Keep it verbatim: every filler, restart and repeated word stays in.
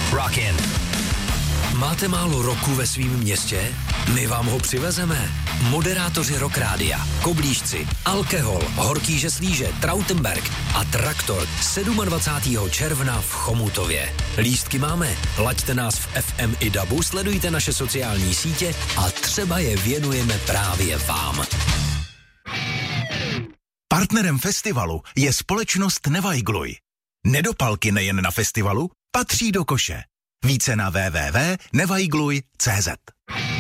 Rock in. Máte málo roku ve svém městě? My vám ho přivezeme. Moderátoři Rock Rádia, Koblížci, Alkohol, Horký Žeslíže, Trautenberg a Traktor dvacátého sedmého června v Chomutově. Lístky máme, laďte nás v F M i dabu, sledujte naše sociální sítě a třeba je věnujeme právě vám. Partnerem festivalu je společnost Nevajgluj. Nedopalky nejen na festivalu patří do koše. Více na w w w tečka nevajgluj tečka c z.